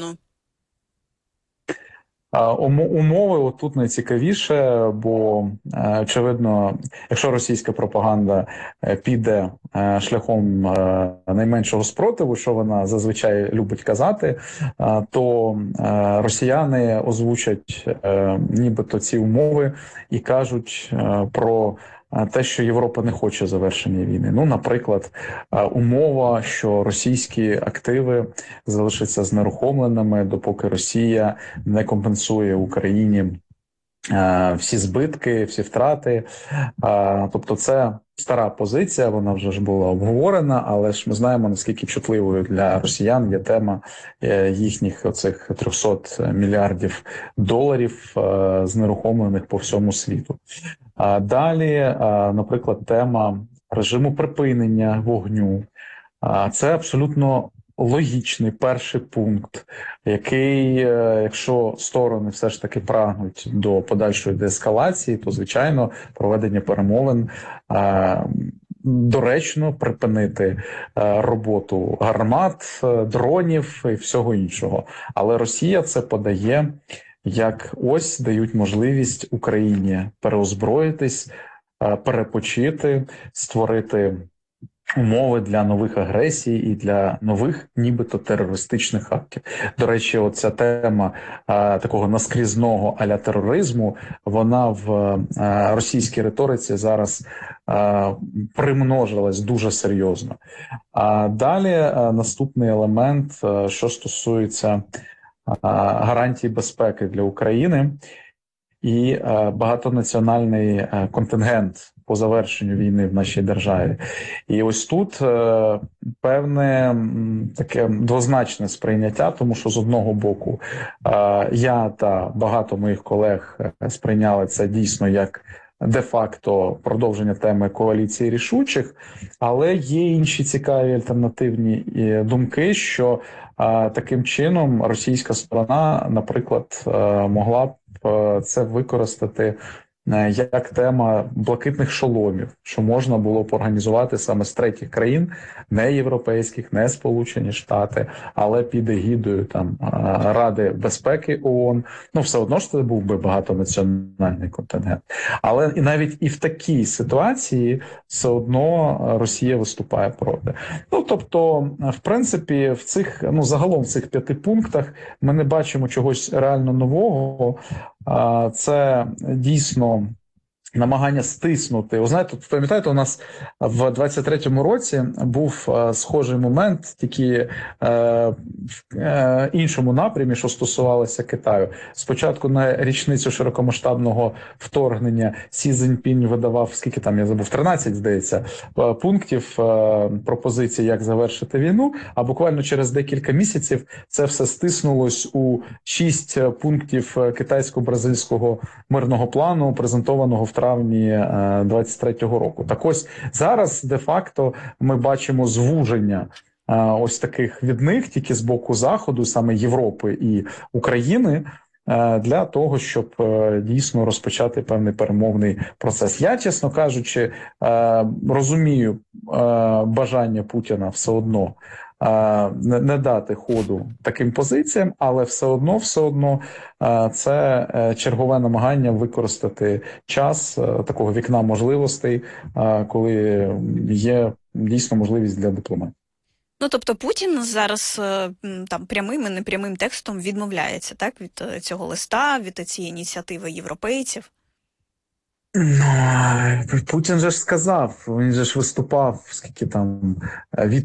А, умови отут найцікавіше, бо, очевидно, якщо російська пропаганда піде шляхом найменшого спротиву, що вона зазвичай любить казати, то росіяни озвучать нібито ці умови і кажуть про те, що Європа не хоче завершення війни. Ну, наприклад, умова, що російські активи залишаться знерухомленими, допоки Росія не компенсує Україні всі збитки, всі втрати. Тобто це стара позиція, вона вже ж була обговорена, але ж ми знаємо, наскільки чутливою для росіян є тема їхніх оцих триста мільярдів доларів знерухомлених по всьому світу. Далі, наприклад, тема режиму припинення вогню. Це абсолютно логічний перший пункт, який, якщо сторони все ж таки прагнуть до подальшої деескалації, то, звичайно, проведення перемовин доречно припинити роботу гармат, дронів і всього іншого. Але Росія це подає як ось дають можливість Україні переозброїтись, перепочити, створити умови для нових агресій і для нових нібито терористичних актів. До речі, оця тема а, такого наскрізного а-ля тероризму, вона в а, російській риториці зараз а, примножилась дуже серйозно. А далі а, наступний елемент, а, що стосується гарантій безпеки для України і багатонаціональний контингент по завершенню війни в нашій державі. І ось тут певне таке двозначне сприйняття, тому що з одного боку я та багато моїх колег сприйняли це дійсно як де-факто продовження теми коаліції рішучих, але є інші цікаві альтернативні думки, що а, таким чином російська сторона, наприклад, могла б це використати як тема блакитних шоломів, що можна було б організувати саме з третіх країн, не європейських, не Сполучені Штати, але під егідою там Ради безпеки ООН. Ну, все одно ж це був би багатонаціональний контингент. Але і навіть і в такій ситуації все одно Росія виступає проти. Ну, тобто, в принципі, в цих, ну, загалом в цих п'яти пунктах ми не бачимо чогось реально нового. Це дійсно намагання стиснути. Ви знаєте, пам'ятаєте, у нас в двадцять третьому році був е, схожий момент, тільки е, в е, іншому напрямі, що стосувалося Китаю. Спочатку на річницю широкомасштабного вторгнення Сі Цзіньпінь видавав, скільки там, я забув, тринадцять, здається, е, пунктів е, пропозицій, як завершити війну, а буквально через декілька місяців це все стиснулось у шість пунктів китайсько-бразильського мирного плану, презентованого в травні двадцять третього року. Так ось зараз де-факто ми бачимо звуження ось таких від них тільки з боку Заходу, саме Європи і України, для того, щоб дійсно розпочати певний перемовний процес. Я, чесно кажучи, розумію бажання Путіна все одно не дати ходу таким позиціям, але все одно, все одно це чергове намагання використати час такого вікна можливостей, коли є дійсно можливість для дипломатії. Ну, тобто Путін зараз там прямим і непрямим текстом відмовляється, так, від цього листа, від цієї ініціативи європейців? Ну, Путін же ж сказав, він же ж виступав, скільки там, від